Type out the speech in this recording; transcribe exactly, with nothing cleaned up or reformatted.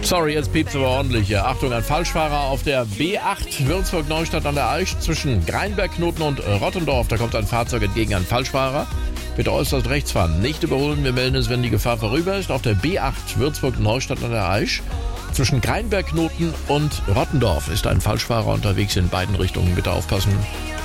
Sorry, jetzt piept's aber ordentlich hier. Achtung, ein Falschfahrer auf der B acht Würzburg-Neustadt an der Aisch zwischen Greinberg-Knoten und Rottendorf. Da kommt ein Fahrzeug entgegen, ein Falschfahrer. Bitte äußerst rechts fahren, nicht überholen. Wir melden es, wenn die Gefahr vorüber ist. Auf der B acht Würzburg-Neustadt an der Aisch zwischen Greinberg-Knoten und Rottendorf ist ein Falschfahrer unterwegs in beiden Richtungen. Bitte aufpassen.